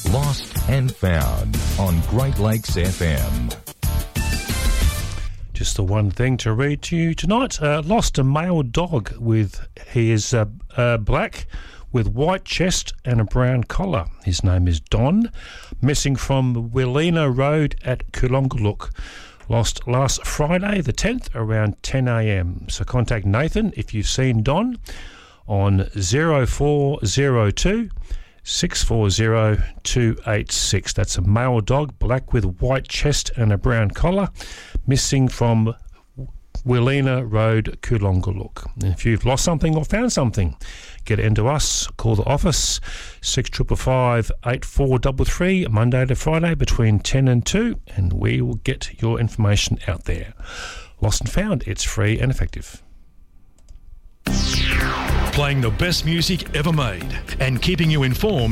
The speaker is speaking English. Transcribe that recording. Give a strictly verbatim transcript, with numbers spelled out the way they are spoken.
Lost and Found on Great Lakes F M. Just the one thing to read to you tonight. Uh, lost a male dog with, he is uh, uh, black with white chest and a brown collar. His name is Don. Missing from Willina Road at Coolongaluck. Lost last Friday the tenth around ten a.m. So contact Nathan if you've seen Don on zero four zero two six four zero two eight six. That's a male dog, black with white chest and a brown collar, missing from Willina Road, Coolongaluck. And if you've lost something or found something, get it into us. Call the office, six five five, eight four three three, Monday to Friday between ten and two, and we will get your information out there. Lost and Found, it's free and effective. Playing the best music ever made and keeping you informed